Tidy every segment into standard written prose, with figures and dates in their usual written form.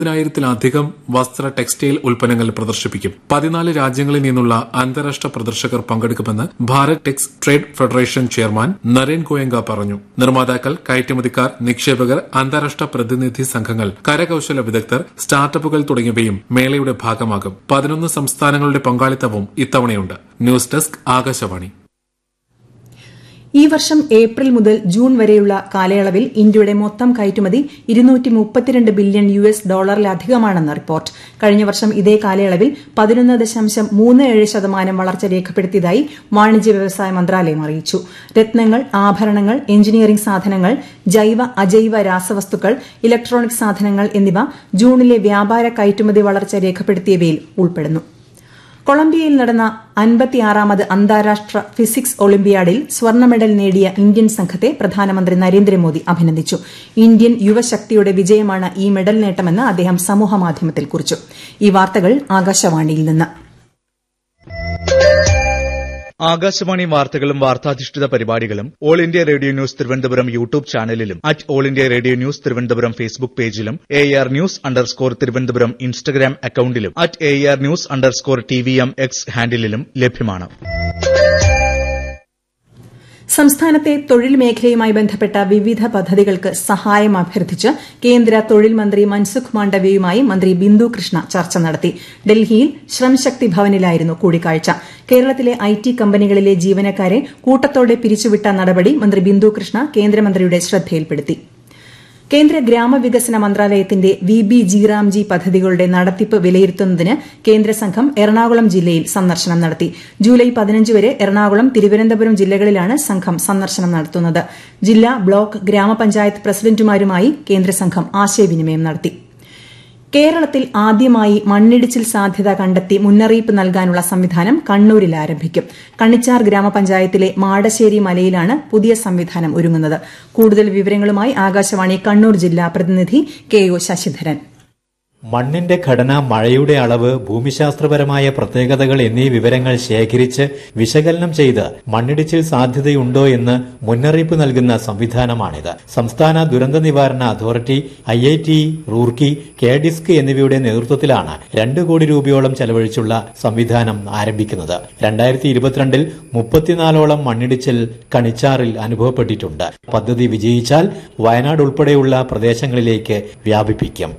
ത്തിലധികം വസ്ത്ര ടെക്സ്റ്റൈൽ ഉൽപ്പന്നങ്ങൾ പ്രദർശിപ്പിക്കും. 14 രാജ്യങ്ങളിൽ നിന്നുള്ള അന്താരാഷ്ട്ര പ്രദർശകർ പങ്കെടുക്കുമെന്ന് Bharat Tex trade federation chairman Naren Goenka പറഞ്ഞു. നിർമ്മാതാക്കൾ, കയറ്റുമതിക്കാർ, നിക്ഷേപകർ, അന്താരാഷ്ട്ര പ്രതിനിധി സംഘങ്ങൾ, കരകൌശല വിദഗ്ധർ, സ്റ്റാർട്ടപ്പുകൾ തുടങ്ങിയവയും മേളയുടെ ഭാഗമാകും. 11 സംസ്ഥാനങ്ങളുടെ പങ്കാളിത്തവും ഇത്തവണയുണ്ട്. News desk, Akashvani. ഈ വർഷം ഏപ്രിൽ മുതൽ ജൂൺ വരെയുള്ള കാലയളവിൽ ഇന്ത്യയുടെ മൊത്തം കയറ്റുമതി $232 ബില്യൺ ഡോളറിലധികമാണെന്ന് റിപ്പോർട്ട്. കഴിഞ്ഞ വർഷം ഇതേ കാലയളവിൽ 11.37% വളർച്ച രേഖപ്പെടുത്തിയതായി വാണിജ്യ വ്യവസായ മന്ത്രാലയം അറിയിച്ചു. രത്നങ്ങൾ, ആഭരണങ്ങൾ, എഞ്ചിനീയറിംഗ് സാധനങ്ങൾ, ജൈവ അജൈവ രാസവസ്തുക്കൾ, ഇലക്ട്രോണിക് സാധനങ്ങൾ എന്നിവ ജൂണിലെ വ്യാപാര കയറ്റുമതി വളർച്ച രേഖപ്പെടുത്തിയവയിൽ ഉൾപ്പെടുന്നു. കൊളംബിയയിൽ നടന്ന 56ാമത് അന്താരാഷ്ട്ര ഫിസിക്സ് ഒളിമ്പ്യാഡിൽ സ്വർണ്ണ മെഡൽ നേടിയ ഇന്ത്യൻ സംഘത്തെ പ്രധാനമന്ത്രി നരേന്ദ്രമോദി അഭിനന്ദിച്ചു. ഇന്ത്യൻ യുവശക്തിയുടെ വിജയമാണ് ഈ മെഡൽ നേട്ടമെന്ന് അദ്ദേഹം സമൂഹമാധ്യമത്തിൽ കുറിച്ചു. ഈ വാർത്തകൾ ആകാശവാണിയിൽ നിന്ന്. ആകാശവാണി വാർത്തകളും വാർത്താധിഷ്ഠിത പരിപാടികളും all India radio news Thiruvananthapuram YouTube ചാനലിലും all India radio news Thiruvananthapuram Facebook പേജിലും AR News_ തിരുവനന്തപുരം ഇൻസ്റ്റഗ്രാം അക്കൌണ്ടിലും AR News_TVM X ഹാൻഡിലും ലഭ്യമാണ്. സംസ്ഥാനത്തെ തൊഴിൽ മേഖലയുമായി ബന്ധപ്പെട്ട വിവിധ പദ്ധതികൾക്ക് സഹായം അഭ്യർത്ഥിച്ച് കേന്ദ്ര തൊഴിൽ മന്ത്രി മൻസുഖ് മാണ്ഡവ്യയുമായി മന്ത്രി ബിന്ദു കൃഷ്ണ ചർച്ച നടത്തി. ഡൽഹിയിൽ ശ്രംശക്തി ഭവനിലായിരുന്നു കൂടിക്കാഴ്ച. കേരളത്തിലെ IT കമ്പനികളിലെ ജീവനക്കാരെ കൂട്ടത്തോടെ പിരിച്ചുവിട്ട നടപടി മന്ത്രി ബിന്ദു കൃഷ്ണ കേന്ദ്രമന്ത്രിയുടെ ശ്രദ്ധയിൽപ്പെടുത്തി. കേന്ദ്ര ഗ്രാമവികസന മന്ത്രാലയത്തിന്റെ VBG റാംജി പദ്ധതികളുടെ നടത്തിപ്പ് വിലയിരുത്തുന്നതിന് കേന്ദ്ര സംഘം എറണാകുളം ജില്ലയിൽ സന്ദർശനം നടത്തി. ജൂലൈ 15 വരെ എറണാകുളം, തിരുവനന്തപുരം ജില്ലകളിലാണ് സംഘം സന്ദർശനം നടത്തുന്നത്. ജില്ലാ, ബ്ലോക്ക്, ഗ്രാമപഞ്ചായത്ത് പ്രസിഡന്റുമാരുമായി കേന്ദ്ര സംഘം ആശയവിനിമയം നടത്തി. കേരളത്തിൽ ആദ്യമായി മണ്ണിടിച്ചിൽ സാധ്യത കണ്ടെത്തി മുന്നറിയിപ്പ് നൽകാനുള്ള സംവിധാനം കണ്ണൂരിൽ ആരംഭിക്കും. കണ്ണിച്ചാർ ഗ്രാമപഞ്ചായത്തിലെ മാടശ്ശേരി മലയിലാണ് പുതിയ സംവിധാനം ഒരുങ്ങുന്നത്. കൂടുതൽ വിവരങ്ങളുമായി ആകാശവാണി കണ്ണൂർ ജില്ലാ പ്രതിനിധി KO ശശിധരൻ. മണ്ണിന്റെ ഘടന, മഴയുടെ അളവ്, ഭൂമിശാസ്ത്രപരമായ പ്രത്യേകതകൾ എന്നീ വിവരങ്ങൾ ശേഖരിച്ച് വിശകലനം ചെയ്ത് മണ്ണിടിച്ചിൽ സാധ്യതയുണ്ടോ എന്ന് മുന്നറിയിപ്പ് നൽകുന്ന സംവിധാനമാണിത്. സംസ്ഥാന ദുരന്ത നിവാരണ അതോറിറ്റി, IIT റൂർക്കി, KDISC എന്നിവയുടെ നേതൃത്വത്തിലാണ് 2 കോടി രൂപയോളം ചെലവഴിച്ചുള്ള സംവിധാനം ആരംഭിക്കുന്നത്. 2022 34ഓളം മണ്ണിടിച്ചിൽ കണിച്ചാറിൽ അനുഭവപ്പെട്ടിട്ടുണ്ട്. പദ്ധതി വിജയിച്ചാൽ വയനാട് ഉൾപ്പെടെയുള്ള പ്രദേശങ്ങളിലേക്ക് വ്യാപിപ്പിക്കും.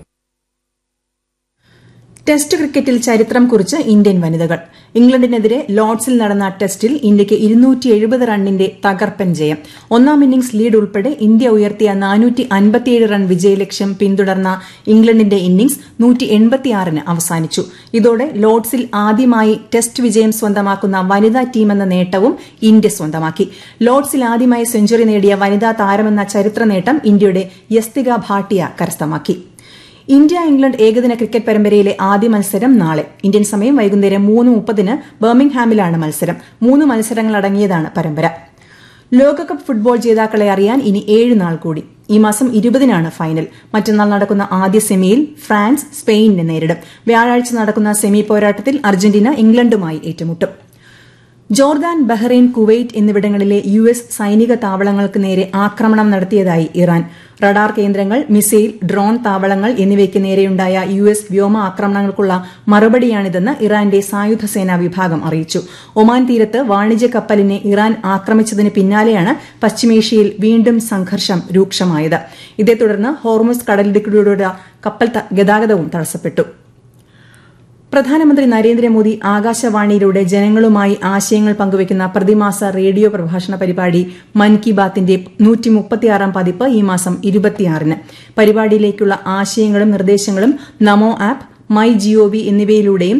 ടെസ്റ്റ് ക്രിക്കറ്റിൽ ചരിത്രം കുറിച്ച് ഇന്ത്യൻ വനിതകൾ. ഇംഗ്ലണ്ടിനെതിരെ ലോർഡ്സിൽ നടന്ന ടെസ്റ്റിൽ ഇന്ത്യയ്ക്ക് 270 റണ്ണിന്റെ തകർപ്പൻ ജയം. ഒന്നാം ഇന്നിംഗ്സ് ലീഡ് ഉൾപ്പെടെ ഇന്ത്യ ഉയർത്തിയ 457 റൺ വിജയലക്ഷ്യം പിന്തുടർന്ന ഇംഗ്ലണ്ടിന്റെ ഇന്നിംഗ്സ് 186-ന് അവസാനിച്ചു. ഇതോടെ ലോർഡ്സിൽ ആദ്യമായി ടെസ്റ്റ് വിജയം സ്വന്തമാക്കുന്ന വനിതാ ടീമെന്ന നേട്ടവും ഇന്ത്യ സ്വന്തമാക്കി. ലോർഡ്സിൽ ആദ്യമായി സെഞ്ചുറി നേടിയ വനിതാ താരമെന്ന ചരിത്ര നേട്ടം ഇന്ത്യയുടെ യസ്തിക ഭാട്ടിയ കരസ്ഥമാക്കി. ഇന്ത്യ-ഇംഗ്ലണ്ട് ഏകദിന ക്രിക്കറ്റ് പരമ്പരയിലെ ആദ്യ മത്സരം നാളെ. ഇന്ത്യൻ സമയം വൈകുന്നേരം 3:30-ന് ബർമിംഗ്ഹാമിലാണ് മത്സരം. 3 മത്സരങ്ങളടങ്ങിയതാണ് പരമ്പര. ലോകകപ്പ് ഫുട്ബോൾ ജേതാക്കളെ അറിയാൻ ഇനി 7 നാൾ കൂടി. ഈ മാസം 20-നാണ് ഫൈനൽ. മറ്റന്നാൾ നടക്കുന്ന ആദ്യ സെമിയിൽ ഫ്രാൻസ് സ്പെയിനിനെ നേരിടും. വ്യാഴാഴ്ച നടക്കുന്ന സെമി പോരാട്ടത്തിൽ അർജന്റീന ഇംഗ്ലണ്ടുമായി ഏറ്റുമുട്ടും. ജോർദാൻ, ബഹ്റൈൻ, കുവൈറ്റ് എന്നിവിടങ്ങളിലെ US സൈനിക താവളങ്ങൾക്ക് നേരെ ആക്രമണം നടത്തിയതായി ഇറാൻ. റഡാർ കേന്ദ്രങ്ങൾ, മിസൈൽ, ഡ്രോൺ താവളങ്ങൾ എന്നിവയ്ക്ക് നേരെയുണ്ടായ US വ്യോമ ആക്രമണങ്ങൾക്കുള്ള മറുപടിയാണിതെന്ന് ഇറാന്റെ സായുധ സേനാ വിഭാഗം അറിയിച്ചു. ഒമാൻ തീരത്ത് വാണിജ്യ കപ്പലിനെ ഇറാൻ ആക്രമിച്ചതിന് പിന്നാലെയാണ് പശ്ചിമേഷ്യയിൽ വീണ്ടും സംഘർഷം രൂക്ഷമായത്. ഇതേ തുടർന്ന് ഹോർമുസ് കടലിടുക്കിലൂടെയുള്ള കപ്പൽ ഗതാഗതവും തടസ്സപ്പെട്ടു. പ്രധാനമന്ത്രി നരേന്ദ്രമോദി ആകാശവാണിയിലൂടെ ജനങ്ങളുമായി ആശയങ്ങൾ പങ്കുവയ്ക്കുന്ന പ്രതിമാസ റേഡിയോ പ്രഭാഷണ പരിപാടി മൻ കി ബാത്തിന്റെ 136ാം പതിപ്പ് ഈ മാസം 26-ന്. പരിപാടിയിലേക്കുള്ള ആശയങ്ങളും നിർദ്ദേശങ്ങളും നമോ ആപ്പ്, MyGov എന്നിവയിലൂടെയും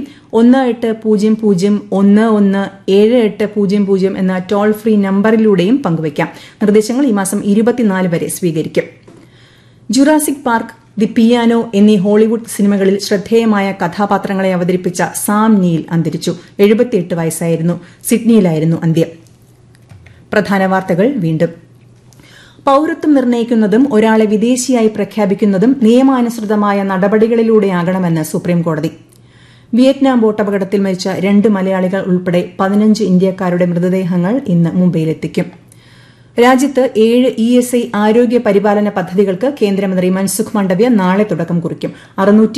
1800117800 എന്ന ടോൾ ഫ്രീ നമ്പറിലൂടെയും പങ്കുവയ്ക്കാം. നിർദ്ദേശങ്ങൾ ഈ മാസം 24 വരെ സ്വീകരിക്കും. ജുറാസിക് പാർക്ക്, ദി പിയാനോ എന്നീ ഹോളിവുഡ് സിനിമകളിൽ ശ്രദ്ധേയമായ കഥാപാത്രങ്ങളെ അവതരിപ്പിച്ച സാം നീൽ അന്തരിച്ചു. 78 വയസ്സായിരുന്നു. സിഡ്നിയിലായിരുന്നു അന്ത്യം. പ്രധാന വാർത്തകൾ വീണ്ടും. പൌരത്വം നിർണ്ണയിക്കുന്നതും ഒരാളെ വിദേശിയായി പ്രഖ്യാപിക്കുന്നതും നിയമാനുസൃതമായ നടപടികളിലൂടെയാകണമെന്ന് സുപ്രീംകോടതി. വിയറ്റ്നാം ബോട്ടപകടത്തിൽ മരിച്ച 2 മലയാളികൾ ഉൾപ്പെടെ 15 ഇന്ത്യക്കാരുടെ മൃതദേഹങ്ങൾ ഇന്ന് മുംബൈയിലെത്തിക്കും. രാജ്യത്ത് 7 ESI ആരോഗ്യ പരിപാലന പദ്ധതികൾക്ക് കേന്ദ്രമന്ത്രി മൻസുഖ് മാണ്ഡവ്യ നാളെ തുടക്കം കുറിക്കും.